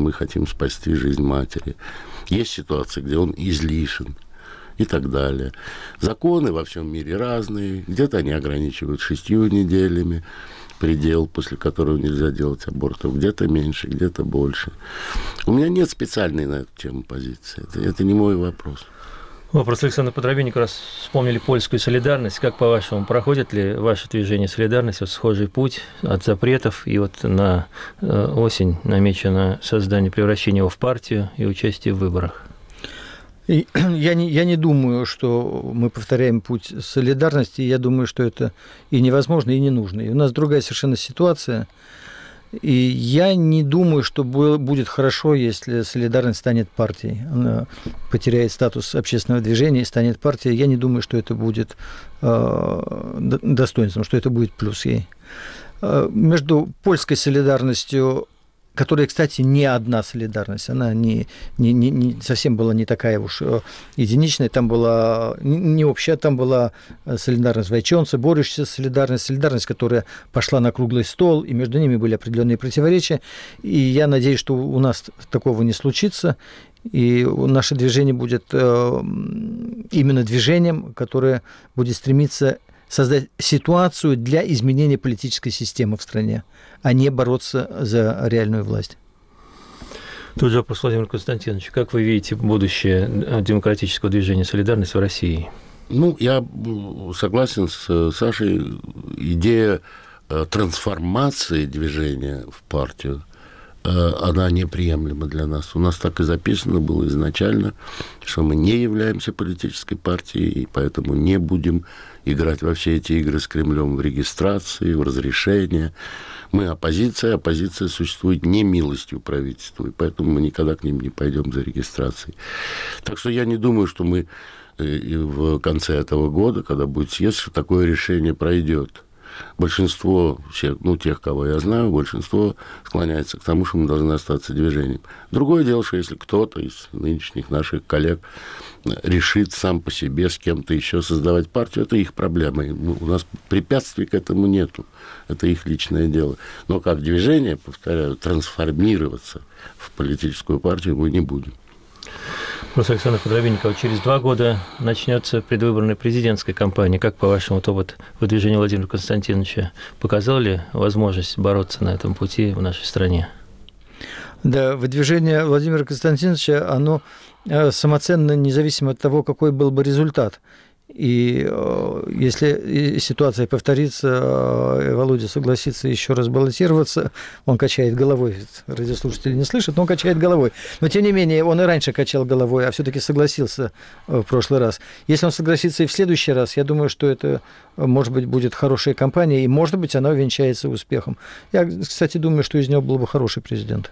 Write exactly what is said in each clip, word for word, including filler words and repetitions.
мы хотим спасти жизнь матери. Есть ситуации, где он излишен и так далее. Законы во всем мире разные. Где-то они ограничивают шестью неделями, предел, после которого нельзя делать абортов, где-то меньше, где-то больше. У меня нет специальной на эту тему позиции. Это, это не мой вопрос. Вопрос Александра Подробинника, раз вспомнили польскую солидарность. Как, по-вашему, проходит ли ваше движение солидарности, вот схожий путь от запретов, и вот на осень намечено создание, превращение его в партию и участие в выборах? Я не, я не думаю, что мы повторяем путь солидарности. Я думаю, что это и невозможно, и не нужно. И у нас другая совершенно ситуация. И я не думаю, что будет хорошо, если солидарность станет партией. Она потеряет статус общественного движения и станет партией. Я не думаю, что это будет достоинством, что это будет плюс ей. Между польской солидарностью, которая, кстати, не одна солидарность, она не, не, не, не совсем была не такая уж единичная, там была не общая, там была солидарность вайчонца, борющаяся солидарность, солидарность, которая пошла на круглый стол, и между ними были определенные противоречия, и я надеюсь, что у нас такого не случится, и наше движение будет именно движением, которое будет стремиться создать ситуацию для изменения политической системы в стране, а не бороться за реальную власть. Тут же вопрос, Владимир Константинович, как вы видите будущее демократического движения «Солидарность» в России? Ну, я согласен с Сашей. Идея трансформации движения в партию, она неприемлема для нас. У нас так и записано было изначально, что мы не являемся политической партией, и поэтому не будем играть во все эти игры с Кремлем в регистрации, в разрешении. Мы оппозиция, оппозиция существует не милостью правительству, и поэтому мы никогда к ним не пойдем за регистрацией. Так что я не думаю, что мы в конце этого года, когда будет съезд, что такое решение пройдет. Большинство, всех, ну, тех, кого я знаю, большинство склоняется к тому, что мы должны остаться движением. Другое дело, что если кто-то из нынешних наших коллег решит сам по себе с кем-то еще создавать партию, это их проблема. У нас препятствий к этому нету. Это их личное дело. Но как движение, повторяю, трансформироваться в политическую партию мы не будем. Вопрос Александра Подробинникова. Через два года начнется предвыборная президентская кампания. Как, по-вашему, вот опыт выдвижения Владимира Константиновича показал ли возможность бороться на этом пути в нашей стране? Да, выдвижение Владимира Константиновича, оно самоценно, независимо от того, какой был бы результат. И если ситуация повторится, и Володя согласится еще раз баллотироваться, он качает головой, радиослушатели не слышат, но он качает головой. Но, тем не менее, он и раньше качал головой, а все-таки согласился в прошлый раз. Если он согласится и в следующий раз, я думаю, что это, может быть, будет хорошая кампания, и, может быть, она увенчается успехом. Я, кстати, думаю, что из него был бы хороший президент.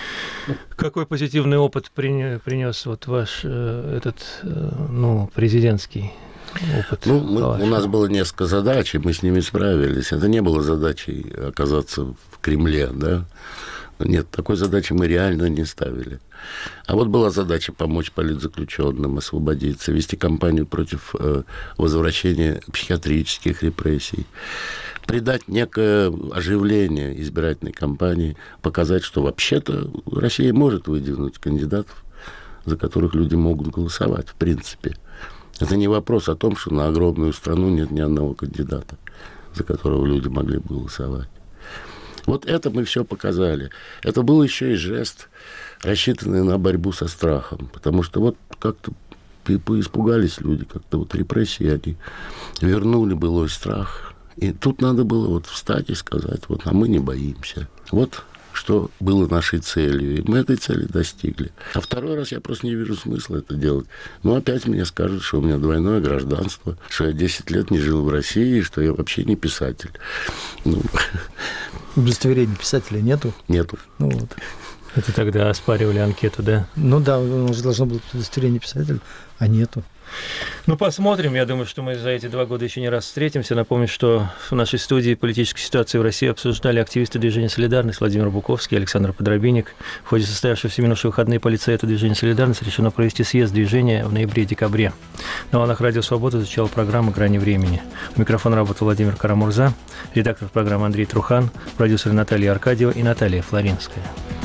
Какой позитивный опыт принес вот ваш этот, ну, президентский опыт? Ну, мы, у нас было несколько задач, и мы с ними справились. Это не было задачей оказаться в Кремле, да? Нет, такой задачи мы реально не ставили. А вот была задача помочь политзаключенным освободиться, вести кампанию против э, возвращения психиатрических репрессий, придать некое оживление избирательной кампании, показать, что вообще-то Россия может выдвинуть кандидатов, за которых люди могут голосовать, в принципе. Это не вопрос о том, что на огромную страну нет ни одного кандидата, за которого люди могли бы голосовать. Вот это мы все показали. Это был еще и жест, рассчитанный на борьбу со страхом, потому что вот как-то испугались люди, как-то вот репрессии, они вернули былой страх. И тут надо было вот встать и сказать, вот, а мы не боимся. Вот что было нашей целью, и мы этой цели достигли. А второй раз я просто не вижу смысла это делать. Ну, опять мне скажут, что у меня двойное гражданство, что я десять лет не жил в России, что я вообще не писатель. Ну. Удостоверения писателя нету? Нету. Ну, вот. Это тогда оспаривали анкету, да? Ну да, у нас должно быть удостоверение писателя, а нету. Ну, посмотрим. Я думаю, что мы за эти два года еще не раз встретимся. Напомню, что в нашей студии политической ситуации в России обсуждали активисты движения «Солидарность» Владимир Буковский, Александр Подробинник. В ходе состоявшегося в минувшие выходные полицейта движения «Солидарность» решено провести съезд движения в ноябре-декабре. На волнах радио «Свобода» звучала программа «Грани времени». У микрофона работал Владимир Карамурза, редактор программы Андрей Трухан, продюсеры Наталья Аркадьева и Наталья Флоринская.